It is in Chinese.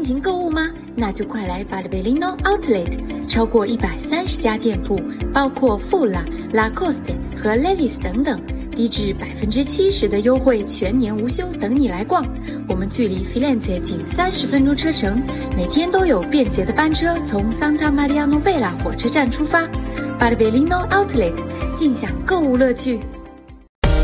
情购物吗？那就快来Bartolino Outlet， 超过130家店铺，包括Fula、Lacoste 和 Levi's 等等，低至70%的优惠，全年无休，等你来逛。我们距离 Firenze 仅30分钟车程，每天都有便捷的班车从 Santa Maria Novella 火车站出发。Bartolino Outlet， 尽享购物乐趣。